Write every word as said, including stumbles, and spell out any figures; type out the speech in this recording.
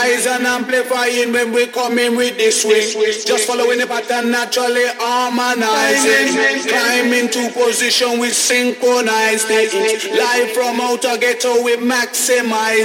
Rise and amplifying when we come in with this swing. Just following the pattern, naturally harmonizing. Climb into position, we synchronize it. Live from outer ghetto, we maximize